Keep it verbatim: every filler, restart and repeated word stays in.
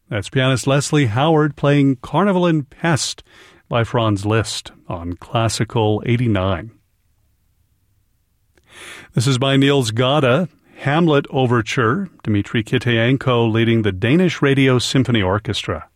That's pianist Leslie Howard playing Carnival in Pest by Franz Liszt on Classical eighty-nine. This is by Niels Gade, Hamlet Overture, Dmitri Kitayenko leading the Danish Radio Symphony Orchestra.